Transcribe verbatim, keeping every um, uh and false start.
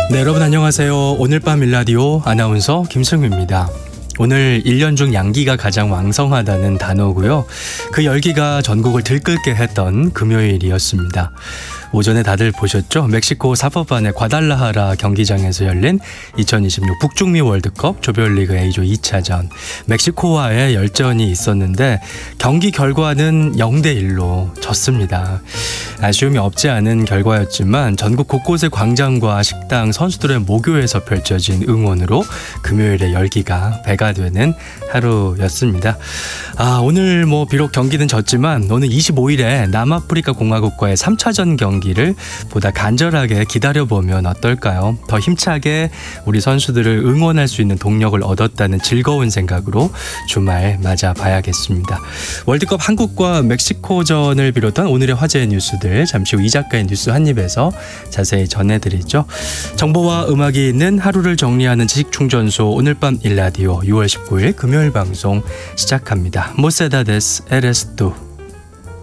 네, 여러분 안녕하세요. 오늘 밤 일라디오 아나운서 김승규입니다. 오늘 일 년 중 양기가 가장 왕성하다는 단어고요. 그 열기가 전국을 들끓게 했던 금요일이었습니다. 오전에 다들 보셨죠? 멕시코 사법반의 과달라하라 경기장에서 열린 이천이십육 북중미 월드컵 조별리그 A조 이 차전 멕시코와의 열전이 있었는데 경기 결과는 영 대 일로 졌습니다. 아쉬움이 없지 않은 결과였지만 전국 곳곳의 광장과 식당, 선수들의 모교에서 펼쳐진 응원으로 금요일의 열기가 배가 되는 하루였습니다. 아, 오늘 뭐 비록 경기는 졌지만 오늘 이십오일에 남아프리카 공화국과의 삼 차전 경기를 보다 간절하게 기다려보면 어떨까요? 더 힘차게 우리 선수들을 응원할 수 있는 동력을 얻었다는 즐거운 생각으로 주말 맞아봐야겠습니다. 월드컵 한국과 멕시코전을 비롯한 오늘의 화제의 뉴스들 잠시 후 이 작가의 뉴스 한입에서 자세히 전해드리죠. 정보와 음악이 있는 하루를 정리하는 지식충전소 오늘 밤 일라디오 유월 십구일 금요일 방송 시작합니다. 모세다데스 에레스 두